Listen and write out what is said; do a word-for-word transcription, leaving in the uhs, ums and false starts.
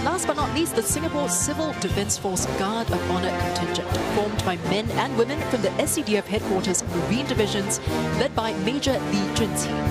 And last but not least, the Singapore Civil Defence Force Guard of Honour contingent, formed by men and women from the S C D F headquarters Marine Divisions, led by Major Lee Junzi.